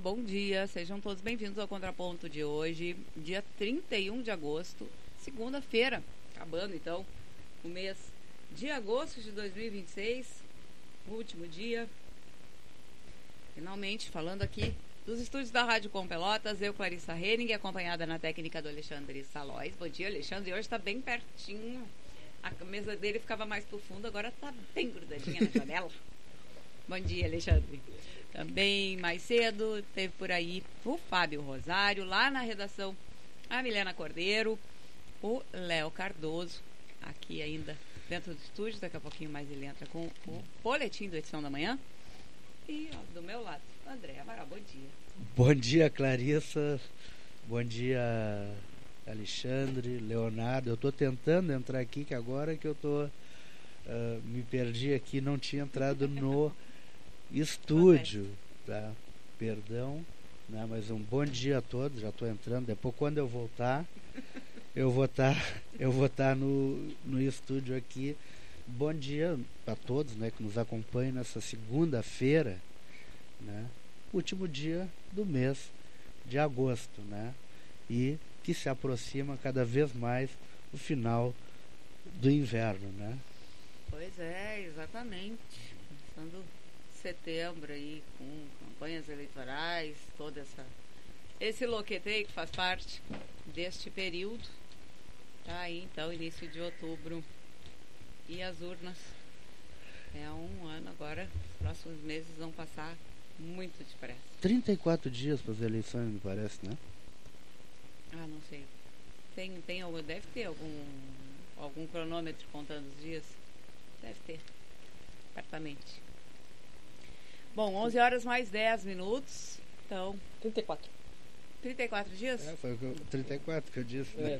bom dia, sejam todos bem-vindos ao Contraponto de hoje, dia 31 de agosto, segunda-feira, acabando então o mês de agosto de 2026, último dia, finalmente falando aqui dos estúdios da Rádio Com Pelotas, eu, Clarissa Henning, acompanhada na técnica do Alexandre Salóis. Bom dia, Alexandre, hoje está bem pertinho, a mesa dele ficava mais pro fundo, agora está bem grudadinha na janela. Bom dia, Alexandre. Também mais cedo teve por aí o Fábio Rosário, lá na redação a Milena Cordeiro, o Léo Cardoso, aqui ainda dentro do estúdio, daqui a pouquinho mais ele entra com o boletim do Edição da Manhã. E ó, do meu lado, André Amaral, bom dia. Bom dia, Clarissa, bom dia, Alexandre, Leonardo. Eu estou tentando entrar aqui, que agora que eu me perdi aqui, não tinha entrado no estúdio, tá? Perdão, né? Mas um bom dia a todos. Já estou entrando. Depois, quando eu voltar, eu vou estar no estúdio aqui. Bom dia a todos, né, que nos acompanham nessa segunda-feira, né? Último dia do mês de agosto, né? E que se aproxima cada vez mais o final do inverno, né? Pois é, exatamente. Começando setembro aí com campanhas eleitorais, todo esse loqueteio que faz parte deste período. Tá aí então, início de outubro e as urnas. É um ano agora, os próximos meses vão passar muito depressa. 34 dias para as eleições, me parece, né? Ah, não sei. Deve ter algum cronômetro contando os dias. Deve ter, certamente. Bom, 11 horas mais 10 minutos. Então, 34 dias? Foi 34 que eu disse, né?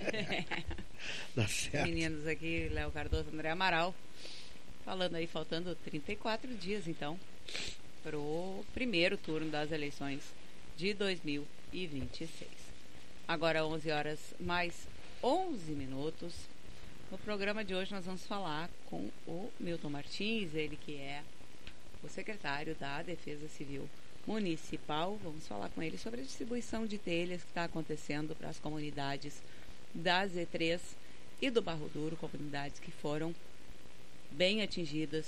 Dá certo. Meninos aqui, Léo Cardoso, André Amaral, falando aí, faltando 34 dias, então, pro primeiro turno das eleições de 2026. Agora, 11 horas mais 11 minutos. No programa de hoje nós vamos falar com o Milton Martins, ele que é o secretário da Defesa Civil Municipal. Vamos falar com ele sobre a distribuição de telhas que está acontecendo para as comunidades da Z3 e do Barro Duro, comunidades que foram bem atingidas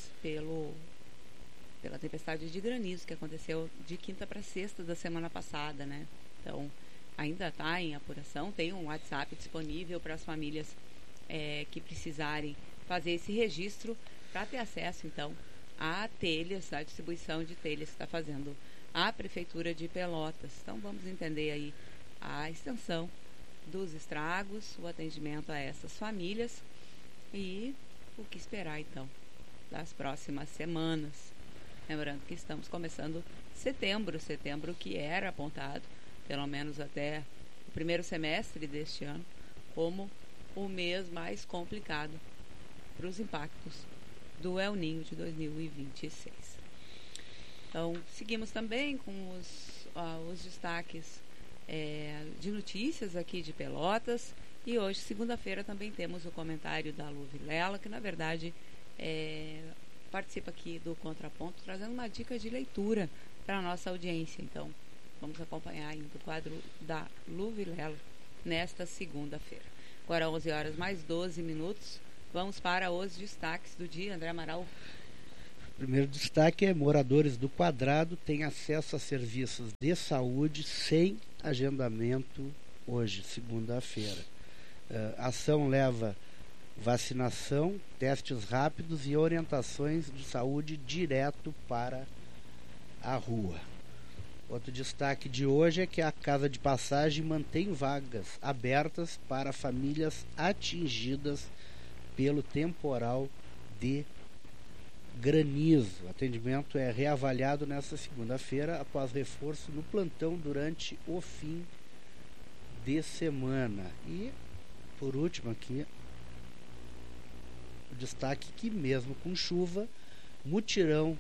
pela tempestade de granizo que aconteceu de quinta para sexta da semana passada, né? Então, ainda está em apuração, tem um WhatsApp disponível para as famílias que precisarem fazer esse registro para ter acesso, então, a telhas, a distribuição de telhas que está fazendo a Prefeitura de Pelotas. Então, vamos entender aí a extensão dos estragos, o atendimento a essas famílias e o que esperar, então, das próximas semanas. Lembrando que estamos começando setembro que era apontado, pelo menos até o primeiro semestre deste ano, como o mês mais complicado para os impactos do El Niño de 2026. Então, seguimos também com os destaques de notícias aqui de Pelotas. E hoje, segunda-feira, também temos o comentário da Lu Vilela, que na verdade participa aqui do Contraponto, trazendo uma dica de leitura para a nossa audiência. Então, vamos acompanhar ainda o quadro da Lu Vilela nesta segunda-feira. Agora, 11 horas mais 12 minutos. Vamos para os destaques do dia. André Amaral. O primeiro destaque é: moradores do Quadrado têm acesso a serviços de saúde sem agendamento hoje, segunda-feira. A ação leva vacinação, testes rápidos e orientações de saúde direto para a rua. Outro destaque de hoje é que a Casa de Passagem mantém vagas abertas para famílias atingidas pelo temporal de granizo. O atendimento é reavaliado nesta segunda-feira após reforço no plantão durante o fim de semana. E, por último aqui, o destaque que mesmo com chuva, mutirão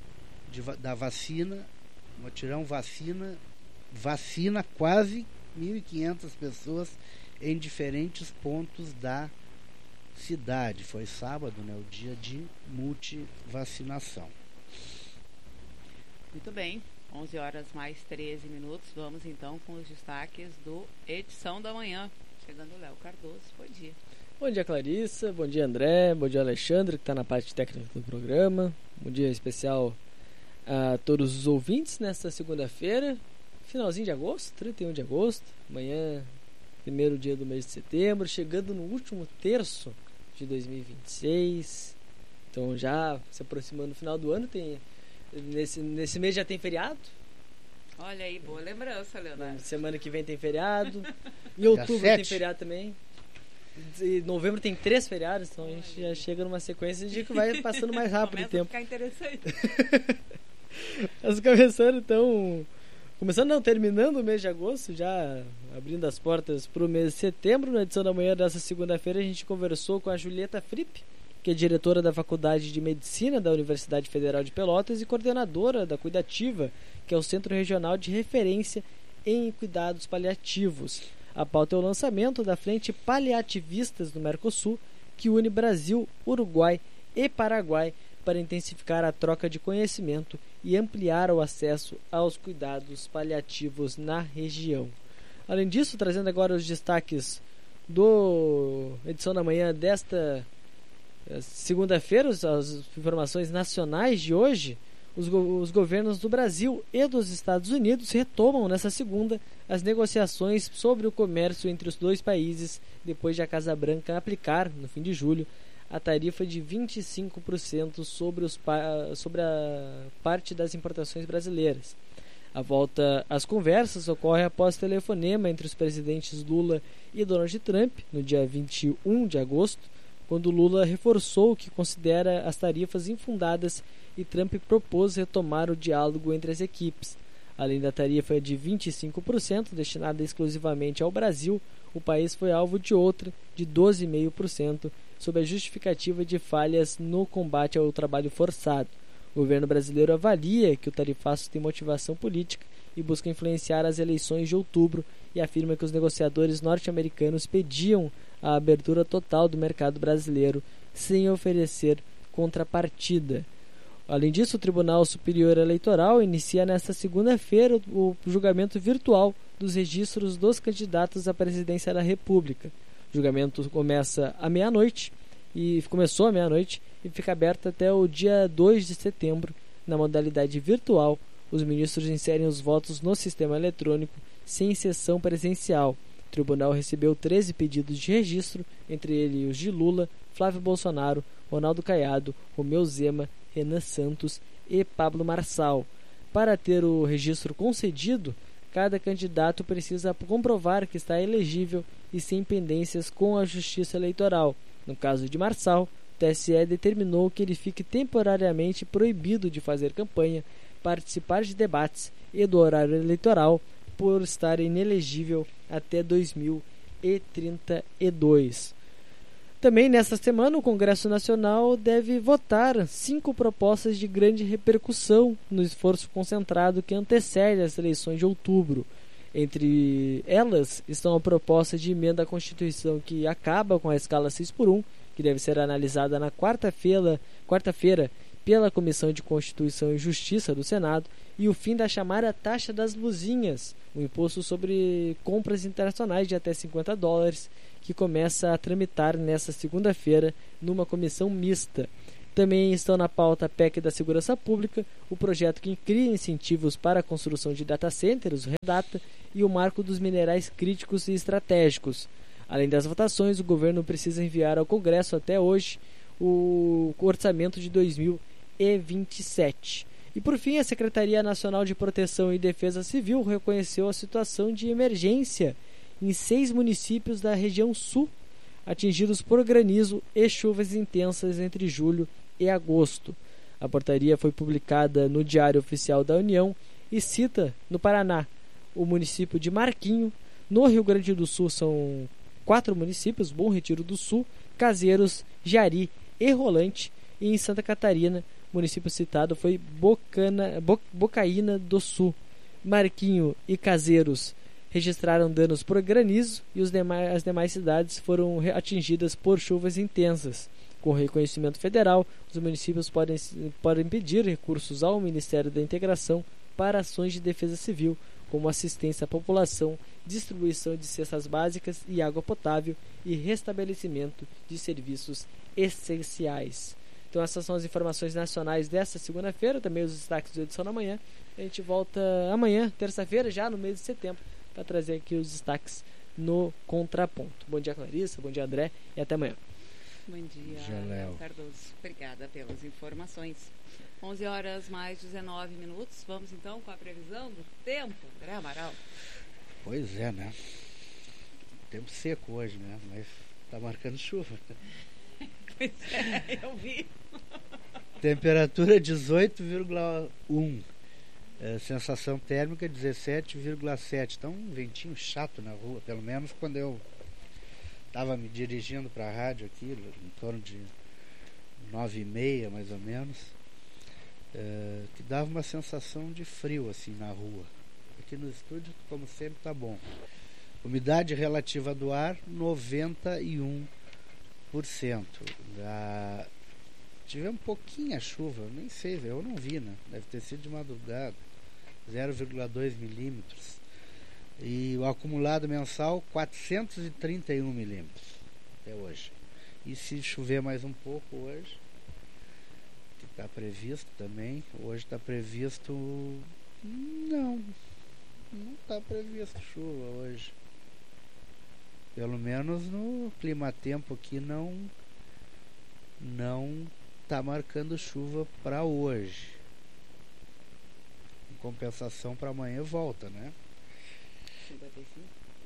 vacina quase 1.500 pessoas em diferentes pontos da cidade. Foi sábado, né, o dia de multivacinação. Muito bem, 11 horas mais 13 minutos. Vamos então com os destaques do Edição da Manhã. Chegando o Léo Cardoso, bom dia. Bom dia, Clarissa, bom dia, André, bom dia, Alexandre, que está na parte técnica do programa. Bom dia especial a todos os ouvintes nesta segunda-feira, finalzinho de agosto, 31 de agosto, amanhã, primeiro dia do mês de setembro, chegando no último terço de 2026. Então já se aproximando do final do ano, nesse mês já tem feriado. Olha aí, boa lembrança, Leonardo. Semana que vem tem feriado. Em outubro tem feriado também. Em novembro tem 3 feriados, então a gente já chega numa sequência de que vai passando mais rápido o tempo. Começa a ficar interessante. Mas terminando o mês de agosto, já abrindo as portas para o mês de setembro. Na edição da manhã dessa segunda-feira a gente conversou com a Julieta Fripp, que é diretora da Faculdade de Medicina da Universidade Federal de Pelotas e coordenadora da Cuidativa, que é o Centro Regional de Referência em Cuidados Paliativos. A pauta é o lançamento da Frente Paliativistas do Mercosul, que une Brasil, Uruguai e Paraguai para intensificar a troca de conhecimento e ampliar o acesso aos cuidados paliativos na região. Além disso, trazendo agora os destaques do edição da manhã desta segunda-feira, as informações nacionais de hoje. Os governos do Brasil e dos Estados Unidos retomam nesta segunda as negociações sobre o comércio entre os dois países, depois de a Casa Branca aplicar, no fim de julho, a tarifa de 25% sobre a parte das importações brasileiras. A volta às conversas ocorre após telefonema entre os presidentes Lula e Donald Trump, no dia 21 de agosto, quando Lula reforçou que considera as tarifas infundadas e Trump propôs retomar o diálogo entre as equipes. Além da tarifa de 25% destinada exclusivamente ao Brasil, o país foi alvo de outra de 12,5%, sob a justificativa de falhas no combate ao trabalho forçado. O governo brasileiro avalia que o tarifaço tem motivação política e busca influenciar as eleições de outubro e afirma que os negociadores norte-americanos pediam a abertura total do mercado brasileiro sem oferecer contrapartida. Além disso, o Tribunal Superior Eleitoral inicia nesta segunda-feira o julgamento virtual dos registros dos candidatos à presidência da República. O julgamento começou à meia-noite e fica aberto até o dia 2 de setembro. Na modalidade virtual, os ministros inserem os votos no sistema eletrônico sem sessão presencial. O tribunal recebeu 13 pedidos de registro, entre eles os de Lula, Flávio Bolsonaro, Ronaldo Caiado, Romeu Zema, Renan Santos e Pablo Marçal. Para ter o registro concedido, cada candidato precisa comprovar que está elegível e sem pendências com a Justiça Eleitoral. No caso de Marçal, o TSE determinou que ele fique temporariamente proibido de fazer campanha, participar de debates e do horário eleitoral por estar inelegível até 2032. Também nesta semana, o Congresso Nacional deve votar 5 propostas de grande repercussão no esforço concentrado que antecede as eleições de outubro. Entre elas estão a proposta de emenda à Constituição que acaba com a escala 6x1, que deve ser analisada na quarta-feira pela Comissão de Constituição e Justiça do Senado, e o fim da chamada taxa das luzinhas, um imposto sobre compras internacionais de até $50, que começa a tramitar nesta segunda-feira numa comissão mista. Também estão na pauta a PEC da Segurança Pública, o projeto que cria incentivos para a construção de data centers, o REDATA, e o marco dos minerais críticos e estratégicos. Além das votações, o governo precisa enviar ao Congresso até hoje o orçamento de 2027. E por fim, a Secretaria Nacional de Proteção e Defesa Civil reconheceu a situação de emergência em 6 municípios da região sul, atingidos por granizo e chuvas intensas entre julho e agosto. A portaria foi publicada no Diário Oficial da União e cita, no Paraná, o município de Marquinho. No Rio Grande do Sul são 4 municípios, Bom Retiro do Sul, Caseiros, Jari e Rolante. E em Santa Catarina, o município citado foi Bocaína do Sul. Marquinho e Caseiros registraram danos por granizo e as demais cidades foram atingidas por chuvas intensas. Com reconhecimento federal, os municípios podem pedir recursos ao Ministério da Integração para ações de defesa civil, como assistência à população, distribuição de cestas básicas e água potável e restabelecimento de serviços essenciais. Então essas são as informações nacionais desta segunda-feira, também os destaques da edição da manhã. A gente volta amanhã, terça-feira, já no mês de setembro, para trazer aqui os destaques no Contraponto. Bom dia, Clarissa, bom dia, André, e até amanhã. Bom dia, Léo Cardoso. Obrigada pelas informações. 11 horas mais 19 minutos. Vamos então com a previsão do tempo, André Amaral. Pois é, né? Tempo seco hoje, né? Mas tá marcando chuva. Pois é, eu vi. Temperatura 18,1. Sensação térmica 17,7. Tá um ventinho chato na rua, pelo menos quando eu estava me dirigindo para a rádio aqui, em torno de 9h30 mais ou menos, que dava uma sensação de frio assim na rua. Aqui no estúdio, como sempre, tá bom. Umidade relativa do ar 91%. Tivemos pouquinha chuva, nem sei, eu não vi, né? Deve ter sido de madrugada, 0,2 milímetros. E o acumulado mensal 431 milímetros até hoje. E se chover mais um pouco hoje, que está previsto também, hoje está previsto, não está previsto chuva hoje. Pelo menos no clima-tempo aqui não está marcando chuva para hoje. Em compensação, para amanhã volta, né? 55?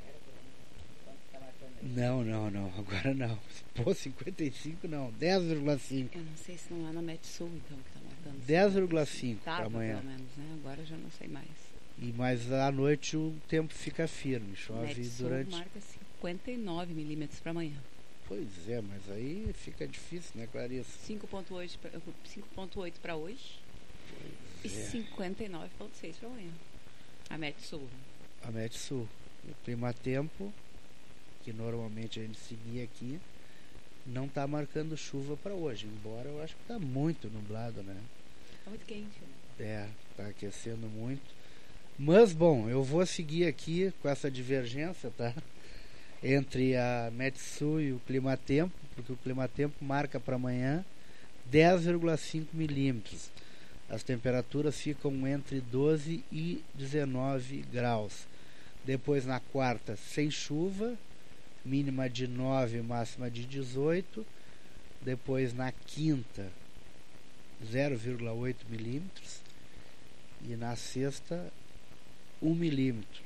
Não, agora não. Pô, 55 não, 10,5. Eu não sei se não é na Metsul, então, que tá marcando. 10,5 para amanhã. Pelo menos, né? Agora eu já não sei mais. Mas à noite o tempo fica firme, chove Metsul durante... marca 59 milímetros para amanhã. Pois é, mas aí fica difícil, né, Clarissa? 5,8 para hoje e 59,6 para amanhã. A Metsul. A Metsul. O clima-tempo, que normalmente a gente seguia aqui, não está marcando chuva para hoje, embora eu acho que está muito nublado, né? Está muito quente, né? Está aquecendo muito. Mas, bom, eu vou seguir aqui com essa divergência, tá? Entre a Metsul e o clima-tempo, porque o clima-tempo marca para amanhã 10,5 milímetros. As temperaturas ficam entre 12 e 19 graus. Depois na quarta, sem chuva, mínima de 9, máxima de 18. Depois na quinta, 0,8 milímetros. E na sexta, 1 milímetro.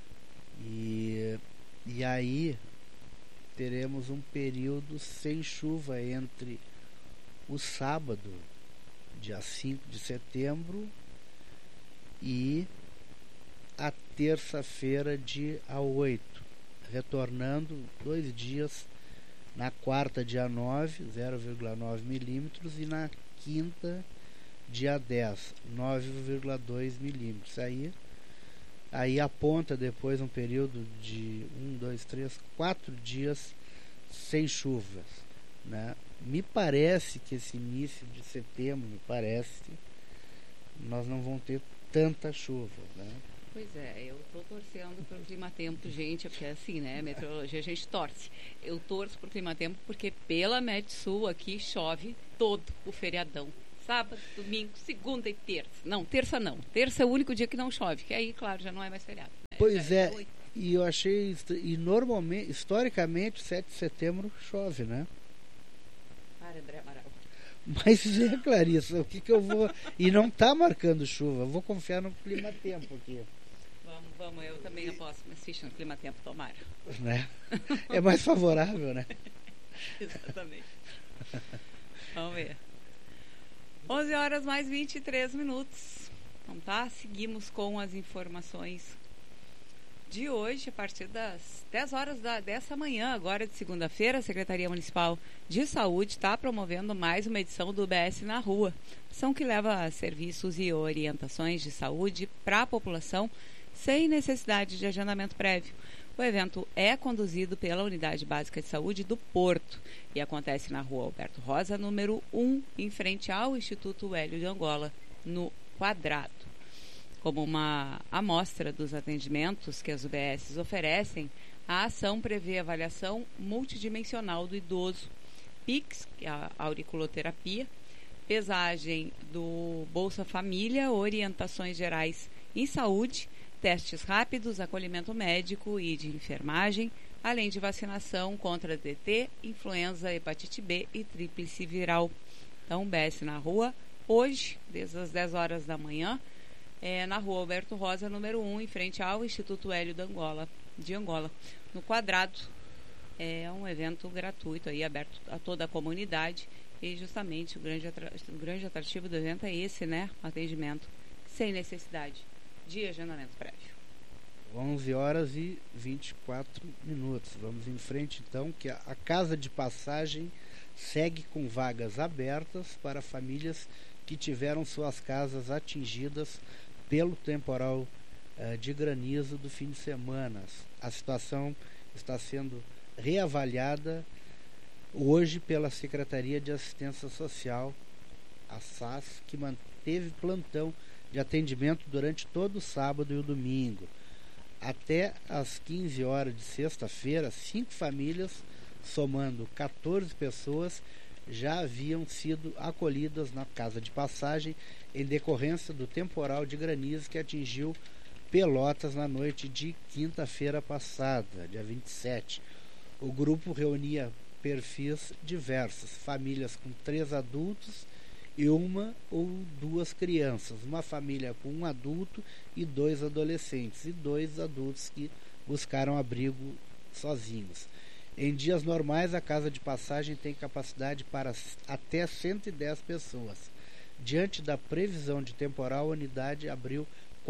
E aí teremos um período sem chuva entre o sábado, dia 5 de setembro, e a terça-feira, dia 8, retornando 2 dias na quarta, dia 9, 0,9 milímetros, e na quinta, dia 10, 9,2 milímetros. Aí aponta depois um período de 4 dias sem chuvas, né? Me parece que esse início de setembro, nós não vamos ter tanta chuva, né? Pois é, eu estou torcendo para o clima-tempo, gente, porque assim, né, meteorologia a gente torce. Eu torço para o clima-tempo porque pela Metsul aqui chove todo o feriadão. Sábado, domingo, segunda e terça. Não, terça não. Terça é o único dia que não chove, que aí, claro, já não é mais feriado. Né? Pois é, e eu achei, e normalmente, historicamente, 7 de setembro chove, né? Para, André Amaral. Mas é, Clarissa, o que eu vou... E não está marcando chuva, eu vou confiar no clima-tempo aqui. Vamos, eu também aposto minhas fichas no clima-tempo, tomara. Né? É mais favorável, né? Exatamente. Vamos ver. 11 horas mais 23 minutos. Então tá, seguimos com as informações de hoje, a partir das 10 horas dessa manhã, agora de segunda-feira. A Secretaria Municipal de Saúde está promovendo mais uma edição do UBS na Rua, ação que leva serviços e orientações de saúde para a população sem necessidade de agendamento prévio. O O evento é conduzido pela Unidade Básica de Saúde do Porto e acontece na Rua Alberto Rosa, número 1, em frente ao Instituto Hélio de Angola, no Quadrado. Como uma amostra dos atendimentos que as UBSs oferecem, a ação prevê avaliação multidimensional do idoso, PIX, que é a auriculoterapia, pesagem do Bolsa Família, orientações gerais em saúde, testes rápidos, acolhimento médico e de enfermagem, além de vacinação contra DT, influenza, hepatite B e tríplice viral. Então, UBS na rua, hoje, desde as 10 horas da manhã, na Rua Alberto Rosa, número 1, em frente ao Instituto Hélio de Angola, no Quadrado. É um evento gratuito, aí, aberto a toda a comunidade, e justamente o grande atrativo do evento é esse, né? Atendimento sem necessidade de agendamento prévio. 11 horas e 24 minutos. Vamos em frente, então, que a Casa de Passagem segue com vagas abertas para famílias que tiveram suas casas atingidas pelo temporal de granizo do fim de semana. A situação está sendo reavaliada hoje pela Secretaria de Assistência Social, a SAS, que manteve plantão de atendimento durante todo o sábado e o domingo. Até às 15 horas de sexta-feira, 5 famílias, somando 14 pessoas, já haviam sido acolhidas na Casa de Passagem em decorrência do temporal de granizo que atingiu Pelotas na noite de quinta-feira passada, dia 27. O grupo reunia perfis diversos, famílias com 3 adultos e 1 ou 2 crianças, uma família com 1 adulto e 2 adolescentes, e 2 adultos que buscaram abrigo sozinhos. Em dias normais, a Casa de Passagem tem capacidade para até 110 pessoas. Diante da previsão de temporal, a unidade abriu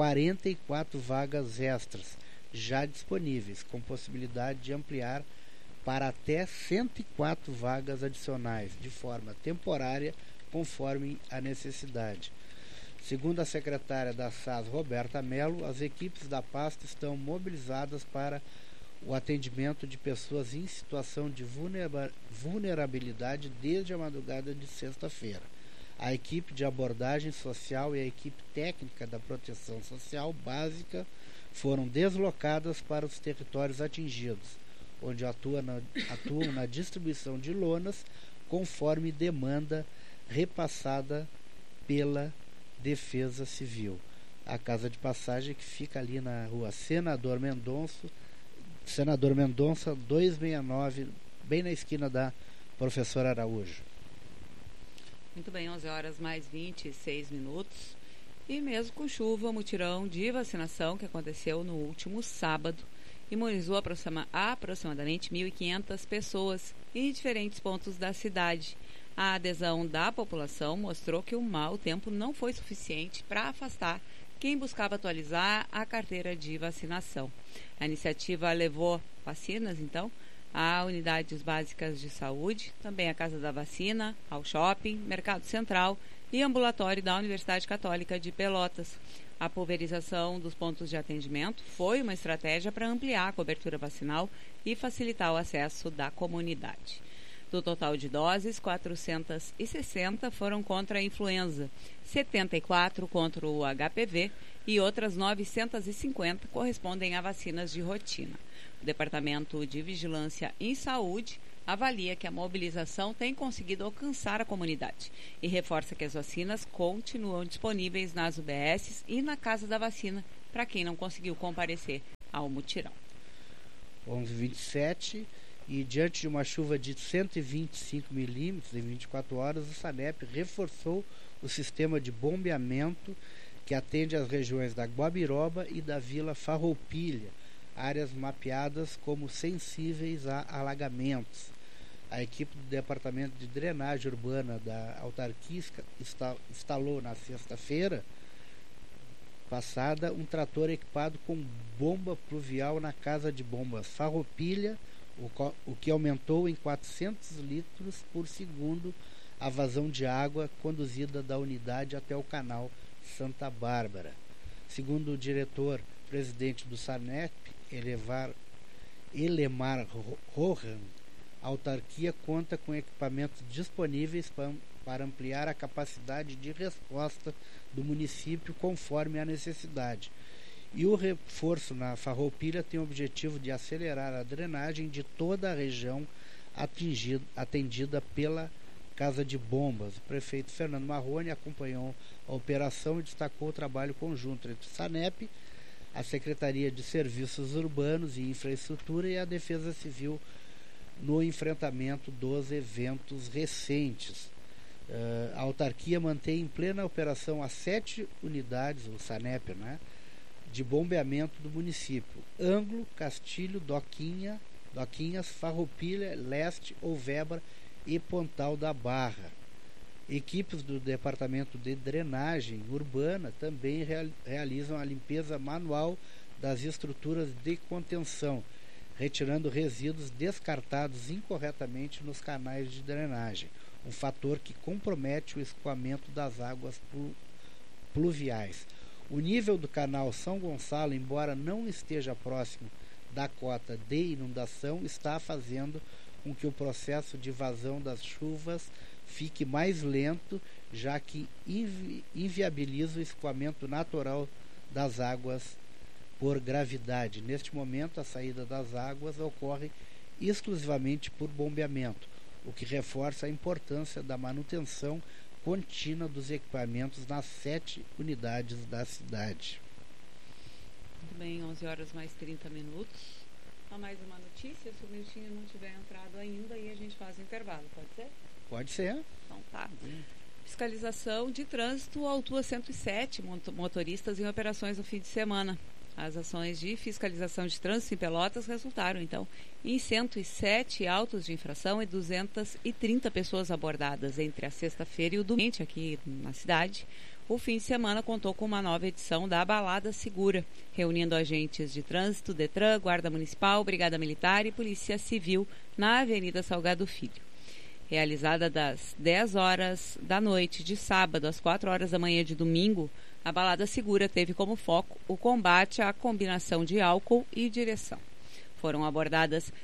44 vagas extras, já disponíveis, com possibilidade de ampliar para até 104 vagas adicionais, de forma temporária, conforme a necessidade. Segundo a secretária da SAS, Roberta Mello, as equipes da pasta estão mobilizadas para o atendimento de pessoas em situação de vulnerabilidade desde a madrugada de sexta-feira. A equipe de abordagem social e a equipe técnica da proteção social básica foram deslocadas para os territórios atingidos, onde atuam na distribuição de lonas conforme demanda repassada pela Defesa Civil. A Casa de Passagem, que fica ali na rua Senador Mendonça 269, bem na esquina da Professora Araújo. Muito bem, 11 horas mais 26 minutos. E mesmo com chuva, o mutirão de vacinação que aconteceu no último sábado imunizou aproximadamente 1.500 pessoas em diferentes pontos da cidade. A adesão da população mostrou que o mau tempo não foi suficiente para afastar quem buscava atualizar a carteira de vacinação. A iniciativa levou vacinas, então, a unidades básicas de saúde, também a Casa da Vacina, ao shopping, Mercado Central e ambulatório da Universidade Católica de Pelotas. A pulverização dos pontos de atendimento foi uma estratégia para ampliar a cobertura vacinal e facilitar o acesso da comunidade. Do total de doses, 460 foram contra a influenza, 74 contra o HPV e outras 950 correspondem a vacinas de rotina. O Departamento de Vigilância em Saúde avalia que a mobilização tem conseguido alcançar a comunidade e reforça que as vacinas continuam disponíveis nas UBSs e na Casa da Vacina para quem não conseguiu comparecer ao mutirão. 11h27. E diante de uma chuva de 125 milímetros em 24 horas, o SANEP reforçou o sistema de bombeamento que atende às regiões da Guabiroba e da Vila Farroupilha, áreas mapeadas como sensíveis a alagamentos. A equipe do Departamento de Drenagem Urbana da autarquia instalou na sexta-feira passada um trator equipado com bomba pluvial na Casa de Bombas Farroupilha, o que aumentou em 400 litros por segundo a vazão de água conduzida da unidade até o canal Santa Bárbara. Segundo o diretor-presidente do SANEP, Elemar Rohan, a autarquia conta com equipamentos disponíveis para ampliar a capacidade de resposta do município conforme a necessidade. E o reforço na Farroupilha tem o objetivo de acelerar a drenagem de toda a região atendida pela Casa de Bombas. O prefeito Fernando Marrone acompanhou a operação e destacou o trabalho conjunto entre o SANEP, a Secretaria de Serviços Urbanos e Infraestrutura e a Defesa Civil no enfrentamento dos eventos recentes. A autarquia mantém em plena operação as 7 unidades, o SANEP, né, de bombeamento do município: Ângulo, Castilho, Doquinhas, Farroupilha, Leste, Ovebra e Pontal da Barra. Equipes do Departamento de Drenagem Urbana também realizam a limpeza manual das estruturas de contenção, retirando resíduos descartados incorretamente nos canais de drenagem, um fator que compromete o escoamento das águas pluviais. O nível do canal São Gonçalo, embora não esteja próximo da cota de inundação, está fazendo com que o processo de vazão das chuvas fique mais lento, já que inviabiliza o escoamento natural das águas por gravidade. Neste momento, a saída das águas ocorre exclusivamente por bombeamento, o que reforça a importância da manutenção contínua dos equipamentos nas 7 unidades da cidade. Muito bem, 11 horas mais 30 minutos. Há mais uma notícia, se o Miltinho não tiver entrado ainda, aí a gente faz o intervalo, pode ser? Pode ser. Então tá. Fiscalização de trânsito autua 107 motoristas em operações no fim de semana. As ações de fiscalização de trânsito em Pelotas resultaram, então, em 107 autos de infração e 230 pessoas abordadas entre a sexta-feira e o domingo aqui na cidade. O fim de semana contou com uma nova edição da Balada Segura, reunindo agentes de trânsito, Detran, Guarda Municipal, Brigada Militar e Polícia Civil na Avenida Salgado Filho. Realizada das 10 horas da noite de sábado às 4 horas da manhã de domingo, a Balada Segura teve como foco o combate à combinação de álcool e direção. Foram abordadas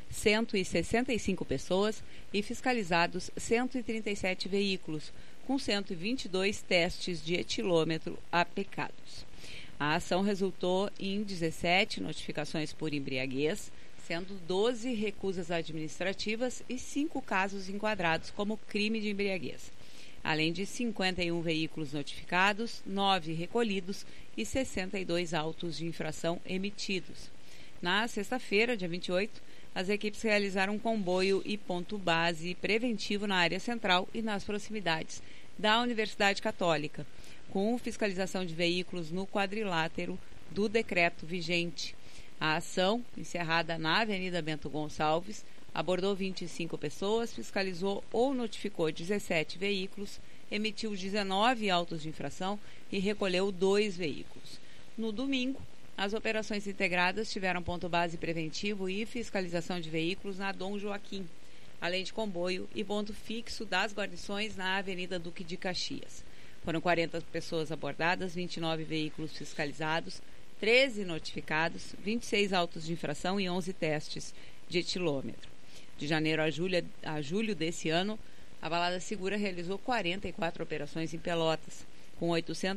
165 pessoas e fiscalizados 137 veículos, com 122 testes de etilômetro aplicados. A ação resultou em 17 notificações por embriaguez, sendo 12 recusas administrativas e 5 casos enquadrados como crime de embriaguez, além de 51 veículos notificados, 9 recolhidos e 62 autos de infração emitidos. Na sexta-feira, dia 28, as equipes realizaram um comboio e ponto base preventivo na área central e nas proximidades da Universidade Católica, com fiscalização de veículos no quadrilátero do decreto vigente. A ação, encerrada na Avenida Bento Gonçalves, abordou 25 pessoas, fiscalizou ou notificou 17 veículos, emitiu 19 autos de infração e recolheu 2 veículos. No domingo, as operações integradas tiveram ponto base preventivo e fiscalização de veículos na Dom Joaquim, além de comboio e ponto fixo das guarnições na Avenida Duque de Caxias. Foram 40 pessoas abordadas, 29 veículos fiscalizados, 13 notificados, 26 autos de infração e 11 testes de etilômetro. De janeiro a julho desse ano, a Balada Segura realizou 44 operações em Pelotas, com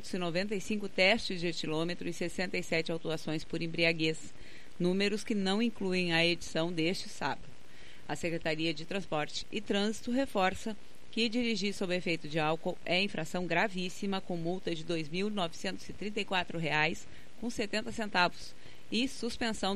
895 testes de etilômetro e 67 autuações por embriaguez, números que não incluem a edição deste sábado. A Secretaria de Transporte e Trânsito reforça que dirigir sob efeito de álcool é infração gravíssima, com multa de R$ 2.934,70 e suspensão